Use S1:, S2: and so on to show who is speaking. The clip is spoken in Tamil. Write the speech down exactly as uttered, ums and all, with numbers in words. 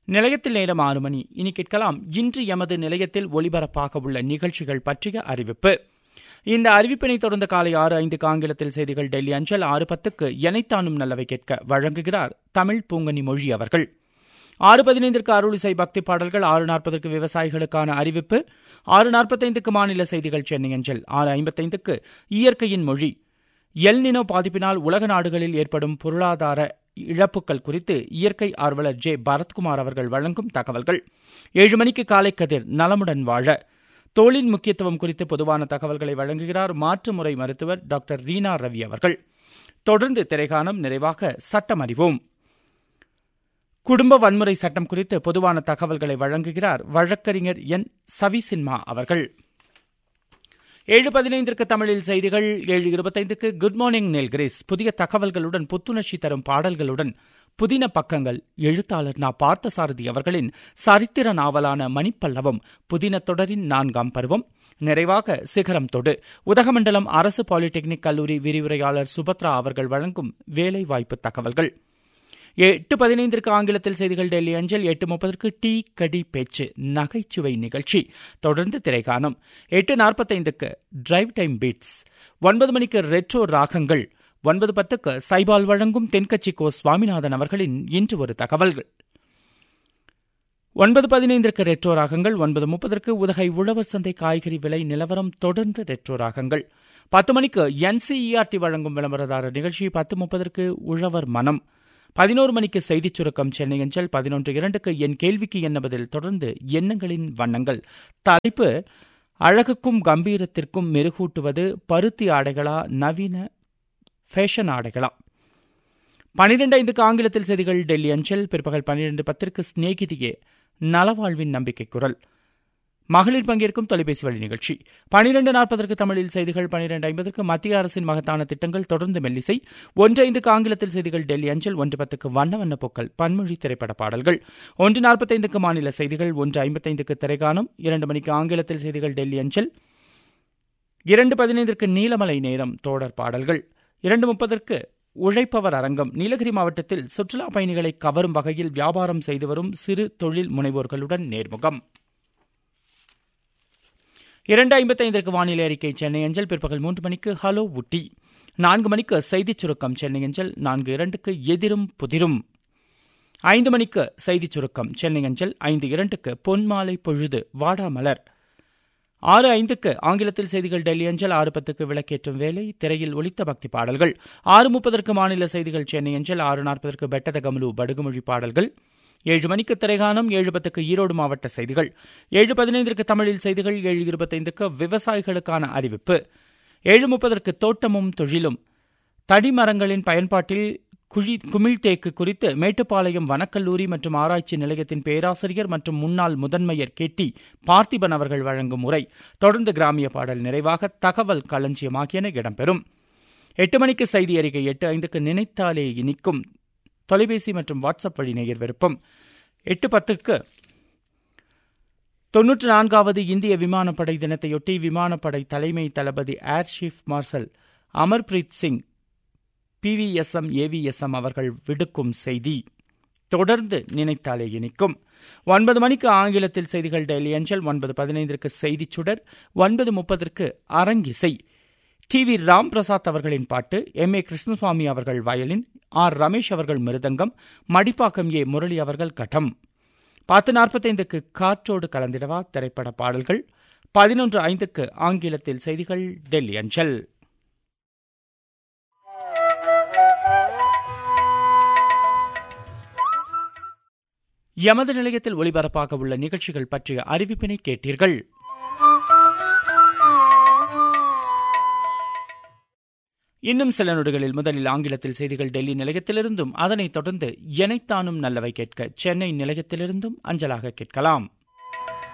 S1: நிலையத்தில் நேரம் ஆறு மணி. இனி கேட்கலாம் இன்று எமது நிலையத்தில் ஒலிபரப்பாக உள்ள நிகழ்ச்சிகள் பற்றிய அறிவிப்பு. இந்த அறிவிப்பினை தொடர்ந்த காலை ஆறு ஐந்துக்கு ஆங்கிலத்தில் செய்திகள் டெல்லி அஞ்சல். ஆறு பத்துக்கு எனைத்தானும் நல்லவை கேட்க வழங்குகிறார் தமிழ் பூங்கனி மொழி அவர்கள். ஆறு பதினைந்திற்கு அருளிசை பக்தி பாடல்கள். ஆறு நாற்பதற்கு விவசாயிகளுக்கான அறிவிப்பு. ஆறு நாற்பத்தைந்துக்கு மாநில செய்திகள் சென்னை அஞ்சல். ஆறு ஐம்பத்தைந்துக்கு இயற்கையின் மொழி. எல்னினோ பாதிப்பினால் உலக நாடுகளில் ஏற்படும் பொருளாதார இழப்புகள் குறித்து இயற்கை ஆர்வலர் ஜே பரத்குமார் அவர்கள் வழங்கும் தகவல்கள். ஏழு மணிக்கு காலை கதிர் நலமுடன் வாழ தோலின் முக்கியத்துவம் குறித்து பொதுவான தகவல்களை வழங்குகிறார் மாற்று முறை மருத்துவர் டாக்டர் ரீனா ரவி அவர்கள். தொடர்ந்து திரைகாணம். நிறைவாக சட்டம் அறிவோம். குடும்ப வன்முறை சட்டம் குறித்து பொதுவான தகவல்களை வழங்குகிறார் வழக்கறிஞர் என் சவிசின்மா அவர்கள். ஏழு பதினைந்திற்கு தமிழில் செய்திகள். ஏழு இருபத்தைந்துக்கு குட் மார்னிங் நீல்கிரீஸ். புதிய தகவல்களுடன் புத்துணர்ச்சி தரும் பாடல்களுடன் புதின பக்கங்கள். எழுத்தாளர் நா பார்த்தசாரதி அவர்களின் சரித்திர நாவலான மணிப்பல்லவம் புதின தொடரின் நான்காம் பருவம். நிறைவாக சிகரம் தொடு உதகமண்டலம் அரசு பாலிடெக்னிக் கல்லூரி விரிவுரையாளர் சுபத்ரா அவர்கள் வழங்கும் வேலைவாய்ப்பு தகவல்கள். எட்டு பதினைந்திற்கு ஆங்கிலத்தில் செய்திகள் டெல்லி அஞ்சல். எட்டு முப்பதற்கு டீ கடி பேச்சு நகைச்சுவை நிகழ்ச்சி. தொடர்ந்து திரைகாணம். எட்டு நாற்பத்தைந்துக்கு டிரைவ் டைம் பீட்ஸ். ஒன்பது மணிக்கு ரெட்ரோ ராகங்கள். ஒன்பது பத்துக்கு சைபால் வழங்கும் தென்கட்சி கோ சுவாமிநாதன் அவர்களின் இன்று ஒரு தகவல்கள். ஒன்பது பதினைந்திற்கு ரெட்ரோ ராகங்கள். ஒன்பது முப்பதற்கு உதகை உழவர் சந்தை காய்கறி விலை நிலவரம். தொடர்ந்து ரெட்ரோ ராகங்கள். பத்து மணிக்கு என்சிஇஆர்டி வழங்கும் விளம்பரதாரர் நிகழ்ச்சி. பத்து முப்பதற்கு உழவர் மனம். பதினோரு மணிக்கு செய்திச் சுருக்கம் சென்னை அஞ்சல். பதினொன்று இரண்டுக்கு என் கேள்விக்கு என்ன பதில். தொடர்ந்து எண்ணங்களின் வண்ணங்கள். தலைப்பு அழகுக்கும் கம்பீரத்திற்கும் மெருகூட்டுவது பருத்தி ஆடைகளா நவீன ஃபேஷன் ஆடைகளா. பனிரெண்டு ஐந்துக்கு ஆங்கிலத்தில் செய்திகள் டெல்லி அஞ்சல். பிற்பகல் பன்னிரண்டு பத்திற்கு ஸ்நேகிதியே நலவாழ்வின் நம்பிக்கை குரல் மகளிர் பங்கேற்கும் தொலைபேசி வழி நிகழ்ச்சி. பனிரெண்டு நாற்பதற்கு தமிழில் செய்திகள். பனிரெண்டு ஐம்பதற்கு மத்திய அரசின் மகத்தான திட்டங்கள். தொடர்ந்து மெல்லிசை. ஒன்று ஐந்துக்கு ஆங்கிலத்தில் செய்திகள் டெல்லி அஞ்சல். ஒன்று பத்துக்கு வண்ண வண்ண பூக்கள் பன்மொழி திரைப்பட பாடல்கள். ஒன்று நாற்பத்தைந்துக்கு மாநில செய்திகள். ஒன்று ஐம்பத்தைந்துக்கு திரைகாணம். இரண்டு மணிக்கு ஆங்கிலத்தில் செய்திகள் டெல்லி அஞ்சல். இரண்டு பதினைந்திற்கு நீலமலை நேரம் தோடர் பாடல்கள். இரண்டு முப்பதற்கு உழைப்பவர் அரங்கம். நீலகிரி மாவட்டத்தில் சுற்றுலா பயணிகளை கவரும் வகையில் வியாபாரம் செய்து வரும் சிறு தொழில் முனைவோர்களுடன் நேர்முகம். இரண்டு ஐம்பத்தைந்திற்கு வானிலை அறிக்கை சென்னை அஞ்சல். பிற்பகல் மூன்று மணிக்கு ஹலோ ஊட்டி. நான்கு மணிக்கு செய்திச் சுருக்கம் சென்னை அஞ்சல். நான்கு இரண்டுக்கு எதிரும் புதிரும். ஐந்து மணிக்கு செய்திச் சுருக்கம் சென்னை அஞ்சல். ஐந்து இரண்டுக்கு பொன்மாலை பொழுது வாடாமலர். ஆறு ஐந்துக்கு ஆங்கிலத்தில் செய்திகள் டெல்லி அஞ்சல். ஆறு பத்துக்கு விளக்கேற்றும் வேலை. திரையில் ஒலித்த பக்தி பாடல்கள். ஆறு முப்பதற்கு மாநில செய்திகள் சென்னை அஞ்சல். ஆறு நாற்பதற்கு பெட்டத கமலு படுகுமொழி பாடல்கள். ஏழு மணிக்கு திரைகாணம். ஏழு பத்துக்கு ஈரோடு மாவட்ட செய்திகள். ஏழு பதினைந்திற்கு தமிழில் செய்திகள். ஏழு இருபத்தைந்துக்கு விவசாயிகளுக்கான அறிவிப்பு. ஏழு முப்பதற்கு தோட்டமும் தொழிலும். தடிமரங்களின் பயன்பாட்டில் குழி குமிழ்தேக்கு குறித்து மேட்டுப்பாளையம் வனக்கல்லூரி மற்றும் ஆராய்ச்சி நிலையத்தின் பேராசிரியர் மற்றும் முன்னாள் முதன்மையர் கே டி பார்த்திபன் அவர்கள் வழங்கும் உரை. தொடர்ந்து கிராமிய பாடல். நிறைவாக தகவல் களஞ்சியம் ஆகியன இடம்பெறும். எட்டு மணிக்கு செய்தி அறிக்கை. எட்டு ஐந்துக்கு நினைத்தாலே இனிக்கும் தொலைபேசி மற்றும் வாட்ஸ்அப் வழி நேயர் விருப்பம். எட்டு பத்துக்கு தொன்னூற்று நான்காவது இந்திய விமானப்படை தினத்தையொட்டி விமானப்படை தலைமை தளபதி air chief marshal Amarpreet Singh பிவிஎஸ்எம் ஏவிஎஸ்எம் அவர்கள் விடுக்கும் செய்தி. தொடர்ந்து நினைத்தாலே இனிக்கும். ஒன்பது மணிக்கு ஆங்கிலத்தில் செய்திகள் டெல்லி அஞ்சல். ஒன்பது பதினைந்திற்கு செய்திச் சுடர். ஒன்பது முப்பதற்கு அரங்கிசை. டி வி ராம் பிரசாத் அவர்களின் பாட்டு. எம் ஏ கிருஷ்ணசுவாமி அவர்கள் வயலின். ஆர் ரமேஷ் அவர்கள் மிருதங்கம். மடிப்பாக்கம் ஏ முரளி அவர்கள் கட்டம். பத்து நாற்பத்தைந்துக்கு காற்றோடு கலந்திடவா திரைப்பட பாடல்கள். பதினொன்று ஐந்துக்கு ஆங்கிலத்தில் செய்திகள் டெல்லி அஞ்சல். எமது நிலையத்தில் ஒலிபரப்பாக உள்ள நிகழ்ச்சிகள் பற்றிய அறிவிப்பினை கேட்டீர்கள். இன்னும் சில நொடிகளில் முதலில் ஆங்கிலத்தில் செய்திகள் டெல்லி நிலையத்திலிருந்தும் அதனைத் தொடர்ந்து எனைத்தானும் நல்லவை கேட்க சென்னை நிலையத்திலிருந்தும் அஞ்சலாக கேட்கலாம்.